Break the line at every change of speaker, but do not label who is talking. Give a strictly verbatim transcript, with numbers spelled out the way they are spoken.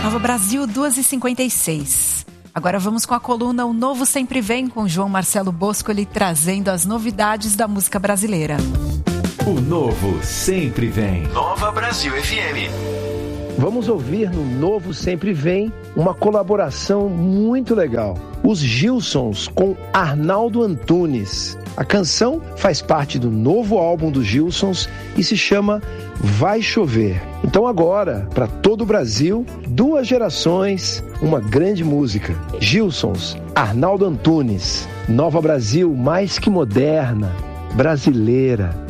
Nova Brasil, duas e cinquenta e seis. Agora vamos com a coluna O Novo Sempre Vem, com João Marcelo Boscoli trazendo as novidades da música brasileira.
O Novo Sempre Vem. Nova Brasil F M.
Vamos ouvir no Novo Sempre Vem uma colaboração muito legal. Os Gilsons com Arnaldo Antunes. A canção faz parte do novo álbum dos Gilsons e se chama Vai Chover. Então agora, para todo o Brasil, duas gerações, uma grande música. Gilsons, Arnaldo Antunes. Nova Brasil mais que moderna, brasileira.